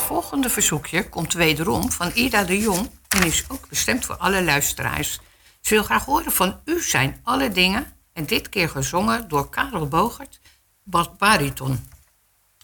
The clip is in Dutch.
volgende verzoekje komt wederom van Ida de Jong en is ook bestemd voor alle luisteraars. Ze wil graag horen van U zijn alle dingen en dit keer gezongen door Karel Bogert, bariton.